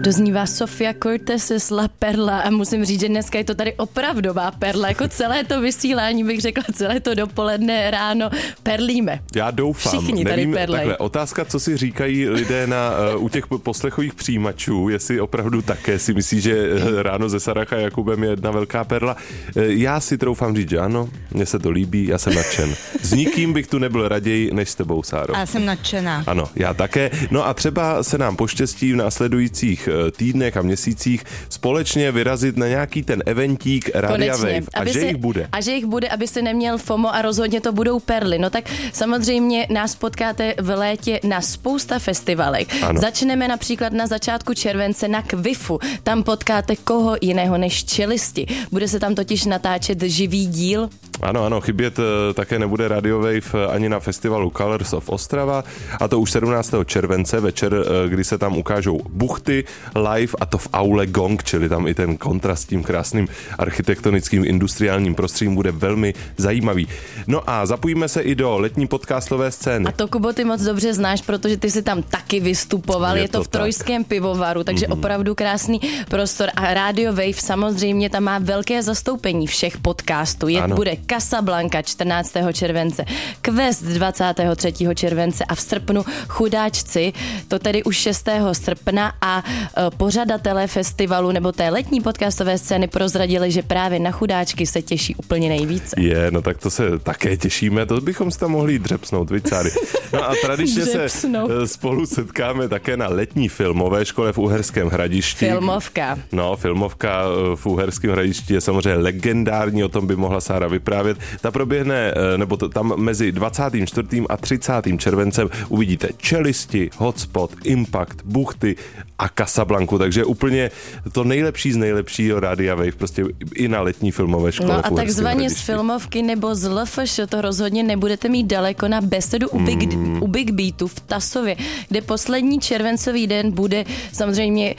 Doznívá Sofia Cortez La Perla a musím říct, že dneska je to tady opravdová perla, jako celé to vysílání bych řekla, celé to dopoledne, ráno perlíme. Já doufám, Všichni tady nevím, perlej. takhle, otázka, co si říkají lidé u těch poslechových přijímačů, jestli opravdu také si myslí, že ráno se Sarah a Jakubem je jedna velká perla. Já si troufám říct, že ano, mně se to líbí, já jsem nadšen. S nikým bych tu nebyl raději, než s tebou, Sáro. Já jsem nadšená. Ano, já také. No a třeba se nám poštěstí v následujících týdnech a měsících společně vyrazit na nějaký ten eventík Radia Wave. A že jich bude. A že jich bude, aby si neměl FOMO a rozhodně to budou perly. No tak samozřejmě nás potkáte v létě na spousta festivalech. Ano. Začneme například na začátku července na Kvifu. Tam potkáte koho jiného než čelisti. Bude se tam totiž natáčet živý díl. Ano, chybět také nebude Radio Wave ani na festivalu Colors of Ostrava, a to už 17. července večer, kdy se tam ukážou buchty live, a to v aule Gong, čili tam i ten kontrast s tím krásným architektonickým industriálním prostředím bude velmi zajímavý. No a zapojíme se i do letní podcastové scény. A to, Kubo, ty moc dobře znáš, protože ty si tam taky vystupoval, je to v Trojském pivovaru, takže opravdu krásný prostor a Radio Wave samozřejmě tam má velké zastoupení všech podcastů. Bude Casablanca 14. července, Quest 23. července a v srpnu Chudáčci, to tedy už 6. srpna a pořadatelé festivalu nebo té letní podcastové scény prozradili, že právě na Chudáčky se těší úplně nejvíce. No tak to se také těšíme, to bychom se tam mohli dřepsnout, Vicáry. No a tradičně se spolu setkáme také na letní filmové škole v Uherském Hradišti. Filmovka. No, filmovka v Uherském Hradišti je samozřejmě legendární, o tom by mohla Sára vyprávět. Ta proběhne, nebo tam mezi 24. a 30. červencem uvidíte Čelisti, Hotspot, Impact, Buchty a Casablanku, takže úplně to nejlepší z nejlepšího Radia Wave, prostě i na letní filmové škole. No a takzvaně z filmovky nebo z LFŠ to rozhodně nebudete mít daleko na besedu u Big Beatu v Tasově, kde poslední červencový den bude samozřejmě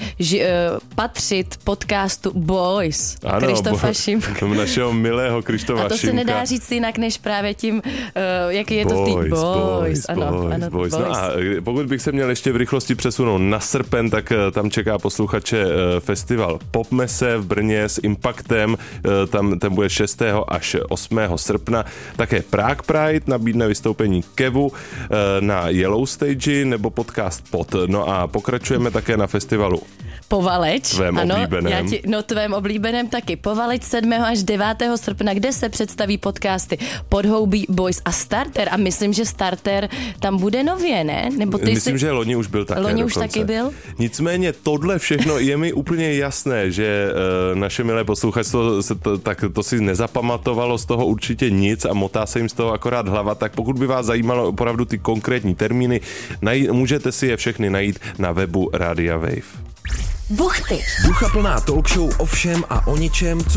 patřit podcastu Boys. Ano, Krištofa Šimka. Našeho milého Krištofa Šimka. A to se nedá říct jinak, než právě tím, jaký je to v té Boys. No a pokud bych se měl ještě v rychlosti přesunout na srpen, tak tam čeká posluchače festival Popmese v Brně s Impactem, ten bude 6. až 8. srpna. Také Prague Pride nabídne vystoupení Kevu na Yellow Stage nebo podcast Pod. No a pokračujeme také na festivalu Povaleč. Tvém oblíbeném. Tvém oblíbeném taky. Povaleč 7. až 9. srpna, kde se představí podcasty Podhoubí, Boys a Starter. A myslím, že Starter tam bude nově, ne? Nebo myslím, že loni už byl také. Loni už taky byl? Nicméně tohle všechno je mi úplně jasné, že naše milé posluchačstvo to si nezapamatovalo z toho určitě nic a motá se jim z toho akorát hlava, tak pokud by vás zajímalo opravdu ty konkrétní termíny, můžete si je všechny najít na webu Radia Wave. Buchty. Duchaplná talk show o všem a o ničem,